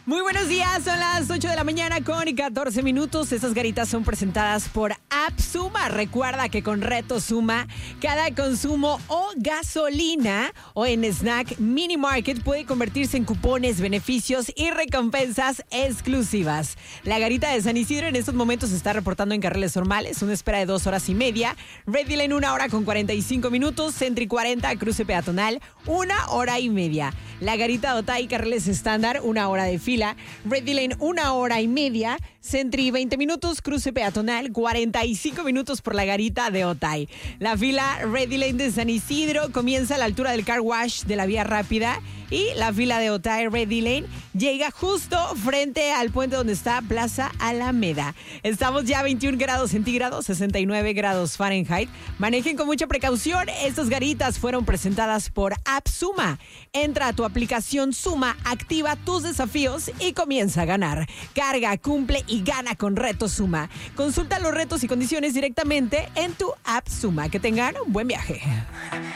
Muy buenos días, son las 8 de la mañana con 14 minutos. Estas garitas son presentadas por App Suma. Recuerda que con Reto Suma, cada consumo o gasolina o en Snack Mini Market puede convertirse en cupones, beneficios y recompensas exclusivas. La garita de San Isidro en estos momentos se está reportando en carriles normales, una espera de 2 horas y media. Ready Lane 1 hora con 45 minutos, Sentry 40, cruce peatonal 1 hora y media. La garita de Otay, carriles estándar, 1 hora de fila. Ready Lane 1 hora y media, Sentry 20 minutos, cruce peatonal 45 minutos por la garita de Otay. La fila Ready Lane de San Isidro comienza a la altura del car wash de la vía rápida y la fila de Otay Ready Lane llega justo frente al puente donde está Plaza Alameda. Estamos ya a 21 grados centígrados, 69 grados Fahrenheit. Manejen con mucha precaución. Estas garitas fueron presentadas por App Suma. Entra a tu aplicación Suma, activa tus desafíos y comienza a ganar. Carga, cumple y gana con Reto Suma. Consulta los retos y condiciones directamente en tu App Suma. Que tengan un buen viaje.